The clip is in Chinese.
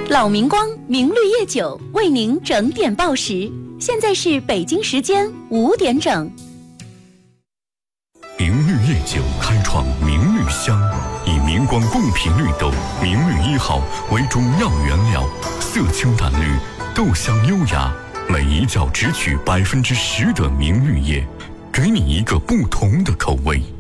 老明光明绿叶酒为您整点报时，现在是北京时间5点整。 明绿叶酒开创明绿香，以明光贡品绿豆明绿1号为中药原料，色清淡绿，豆香优雅，每一角只取10%的明绿叶，给你一个不同的口味。